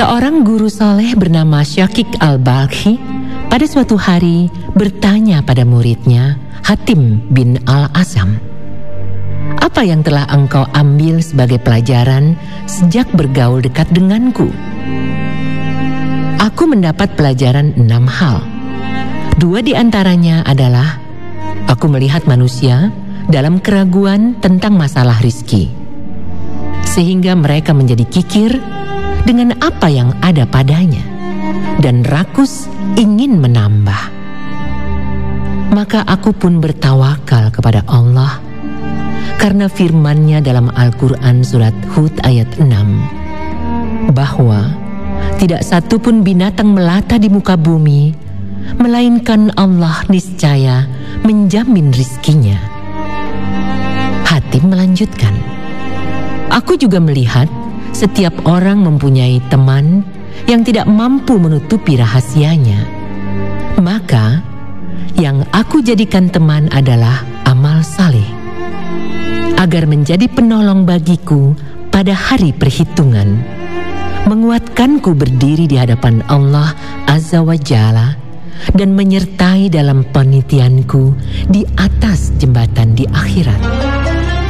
Seorang guru soleh bernama Syakik al-Balkhi pada suatu hari bertanya pada muridnya, Hatim bin Al-Asam, "Apa yang telah engkau ambil sebagai pelajaran sejak bergaul dekat denganku?" "Aku mendapat pelajaran 6 hal. 2 di antaranya adalah aku melihat manusia dalam keraguan tentang masalah rizki, sehingga mereka menjadi kikir dengan apa yang ada padanya dan rakus ingin menambah. Maka aku pun bertawakal kepada Allah karena firman-Nya dalam Al-Quran surat Hud ayat 6 bahwa tidak satu pun binatang melata di muka bumi melainkan Allah niscaya menjamin rizkinya." Hatim melanjutkan, "Aku juga melihat setiap orang mempunyai teman yang tidak mampu menutupi rahasianya. Maka yang aku jadikan teman adalah amal saleh, agar menjadi penolong bagiku pada hari perhitungan, menguatkanku berdiri di hadapan Allah Azza wa Jalla dan menyertai dalam penitianku di atas jembatan di akhirat."